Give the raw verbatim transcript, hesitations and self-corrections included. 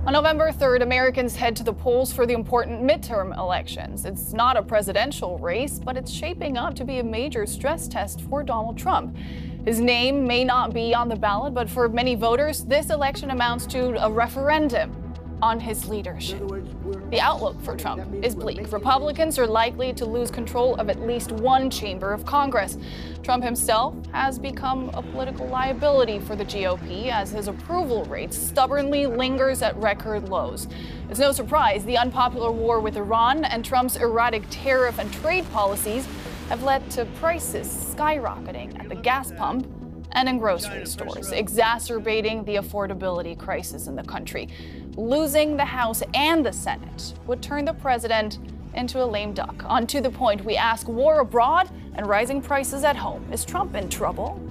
On November third, Americans head to the polls for the important midterm elections. It's not a presidential race, but it's shaping up to be a major stress test for Donald Trump. His name may not be on the ballot, but for many voters, this election amounts to a referendum on his leadership. The outlook for Trump is bleak. Republicans are likely to lose control of at least one chamber of Congress. Trump himself has become a political liability for the G O P as his approval rate stubbornly lingers at record lows. It's no surprise the unpopular war with Iran and Trump's erratic tariff and trade policies have led to prices skyrocketing at the gas pump and in grocery stores, exacerbating the affordability crisis in the country. Losing the House and the Senate would turn the president into a lame duck. On To the Point, we ask, war abroad and rising prices at home. Is Trump in trouble?